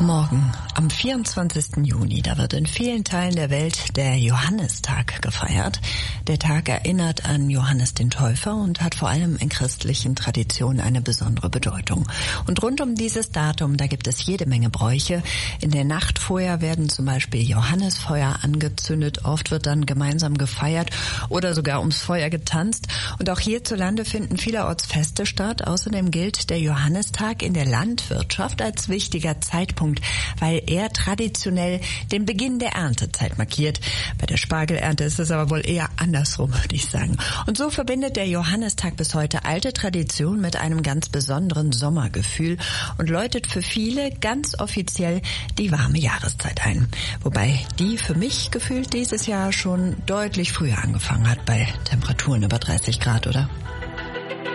Morgen, am 24. Juni, da wird in vielen Teilen der Welt der Johannistag gefeiert. Der Tag erinnert an Johannes den Täufer und hat vor allem in christlichen Traditionen eine besondere Bedeutung. Und rund um dieses Datum, da gibt es jede Menge Bräuche. In der Nacht vorher werden zum Beispiel Johannisfeuer angezündet. Oft wird dann gemeinsam gefeiert oder sogar ums Feuer getanzt. Und auch hierzulande finden vielerorts Feste statt. Außerdem gilt der Johannistag in der Landwirtschaft als wichtiger Zeitpunkt, weil er traditionell den Beginn der Erntezeit markiert. Bei der Spargelernte ist es aber wohl eher andersrum, würde ich sagen. Und so verbindet der Johannistag bis heute alte Tradition mit einem ganz besonderen Sommergefühl und läutet für viele ganz offiziell die warme Jahreszeit ein. Wobei die für mich gefühlt dieses Jahr schon deutlich früher angefangen hat, bei Temperaturen über 30 Grad, oder?